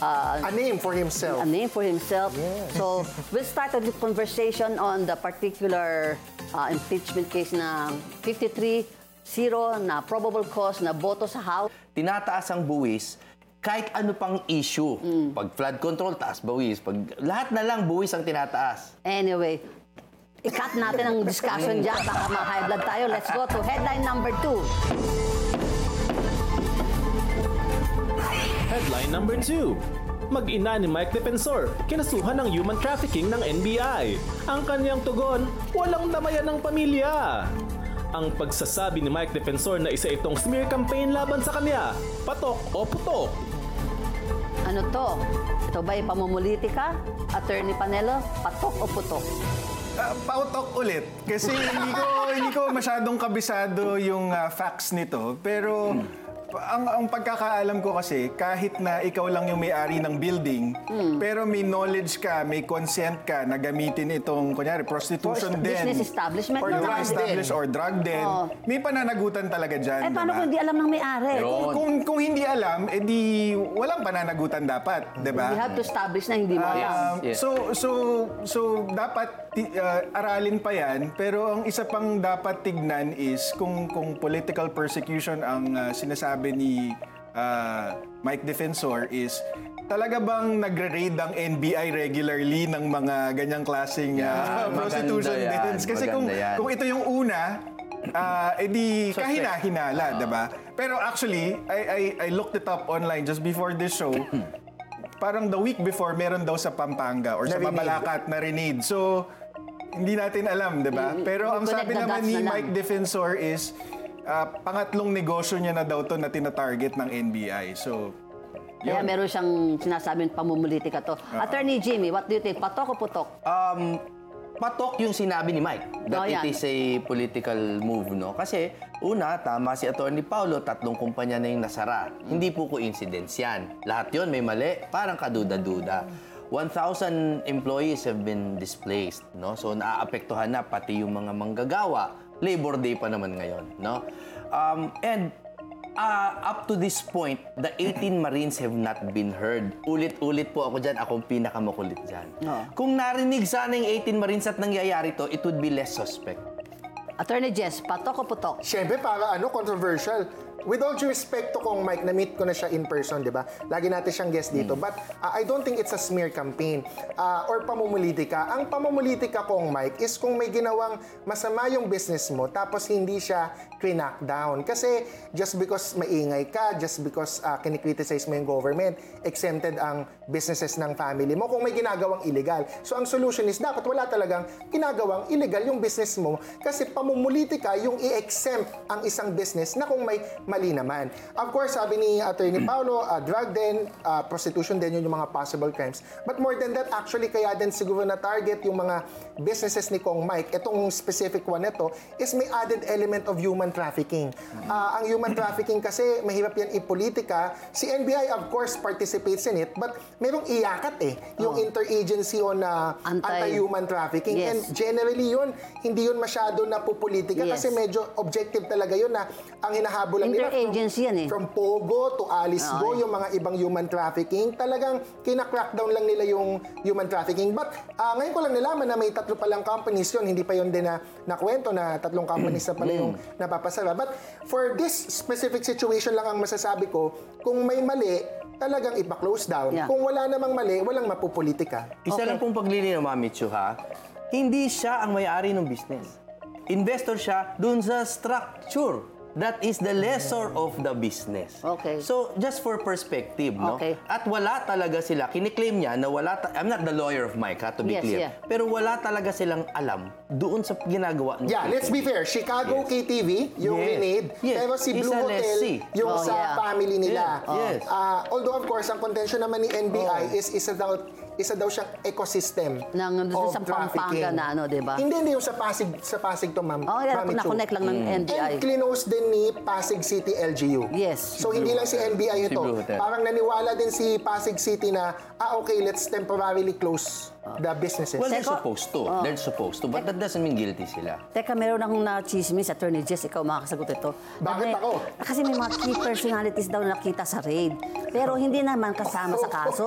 a name for himself. A name for himself. So, we'll start the conversation on the particular impeachment case na 53-0 na probable cause na boto sa House. Tinataas ang buwis kahit ano pang issue. Pag flood control, taas buwis. Pag lahat na lang buwis ang tinataas. Anyway, i-cut natin ang discussion dyan. Baka ma-high blood tayo. Let's go to headline number 2. Headline number 2. Mag-ina ni Mike Defensor, kinasuhan ng human trafficking ng NBI. Ang kanyang tugon, walang damayan ng pamilya. Ang pagsasabi ni Mike Defensor na isa itong smear campaign laban sa kanya, patok o putok? Ano to? Ito ba'y pamumulitika? Attorney Panelo, patok o putok? Pautok ulit. Kasi hindi ko masyadong kabisado yung facts nito. Pero ang pagkakaalam ko kasi, kahit na ikaw lang yung may-ari ng building, pero may knowledge ka, may consent ka na gamitin itong, kunyari, prostitution din. Business establishment. Or drug den. May pananagutan talaga dyan. Paano kung hindi alam ng may-ari? Kung hindi alam, edi walang pananagutan dapat, di ba? You have to establish na hindi mo alam. So dapat aralin pa yan, pero ang isa pang dapat tignan is kung political persecution ang sinasabi ni Mike Defensor is talaga bang nagre-raid ang NBI regularly ng mga ganyang klaseng prostitution dens? Kasi kung ito yung una, edi kahina-hinala, diba? Pero actually, I looked it up online just before this show. Parang the week before, meron daw sa Pampanga or sa Mabalacat na renade. So, hindi natin alam, diba? Pero ang sabi naman ni Mike Defensor is, pangatlong negosyo niya na daw to na tina-target ng NBI. So, kaya meron siyang sinasabing pamumulitika to. Attorney Jimmy, what do you think? Patok o putok? Patok yung sinabi ni Mike that it is a political move, no? Kasi, una, tama si Attorney Paulo, 3 kumpanya na yung nasara. Hindi po coincidence yan. Lahat yon may mali, parang kaduda-duda. 1,000 employees have been displaced, no? So, naaapektuhan na pati yung mga manggagawa. Labor Day pa naman ngayon, no? Up to this point, the 18 Marines have not been heard. Ulit-ulit po ako dyan, akong pinakamakulit dyan. Kung narinig sana yung 18 Marines at nangyayari to, it would be less suspect. Attorney Jess, patok o putok? Siyempre, para controversial. With all due respect to Kong Mike, na-meet ko na siya in person, di ba? Lagi natin siyang guest dito. But I don't think it's a smear campaign or pamumulitika. Ang pamumulitika, Kong Mike, is kung may ginawang masama yung business mo, tapos hindi siya knockdown. Kasi just because maingay ka, just because kinikriticize mo yung government, exempted ang businesses ng family mo kung may ginagawang illegal. So ang solution is dapat wala talagang ginagawang illegal yung business mo kasi pamumulitika yung i-exempt ang isang business na kung may mali naman. Of course, sabi ni Attorney Paulo, drug din, prostitution din, yun yung mga possible crimes. But more than that, actually, kaya din siguro na target yung mga businesses ni Kong Mike. Itong specific one nito is may added element of human trafficking. Ang human trafficking kasi, mahirap yan ipolitika. Si NBI, of course, participates in it, but merong iyakat yung interagency on anti-human trafficking. Yes. And generally yun, hindi yun masyado na pupolitika kasi medyo objective talaga yun na ang hinahabolan nila Interagency yan from Pogo to Alice Go, yung mga ibang human trafficking, talagang kina-crackdown lang nila yung human trafficking. But ngayon ko lang nalaman na may 3 palang companies yun, hindi pa yun din na nakwento na 3 companies na pala yung napapasara. But for this specific situation lang ang masasabi ko, kung may mali, talagang ipa-close down. Kung wala namang mali, walang mapupolitika. Isa lang pong paglilinaw, Mami Chu, ha? Hindi siya ang may-ari ng business. Investor siya dun sa structure. That is the lessor of the business. Okay. So, just for perspective, no? Okay. At wala talaga sila, kiniklaim niya na wala, I'm not the lawyer of Mike, to be clear. Pero wala talaga silang alam doon sa ginagawa ng let's be fair. Chicago KTV, yung renade, pero si Blue Hotel, yung sa family nila. Although, of course, ang contention naman ni NBI is isa daw siyang ecosystem of sa trafficking. Pampanga na diba? Hindi yung sa Pasig to, ma'am. Na-connect lang ng NBI. And clinose din ni Pasig City LGU. Yes. So, hindi lang si NBI ito. Parang naniwala din si Pasig City na, okay, let's temporarily close the businesses. Well, they're supposed to. They're supposed to. But that doesn't mean guilty sila. Teka, meron akong na-chismis, Attorney Jess, ikaw makakasagot ito. Bakit ako? Kasi may mga key personalities daw nakita sa raid. Pero hindi naman kasama sa kaso.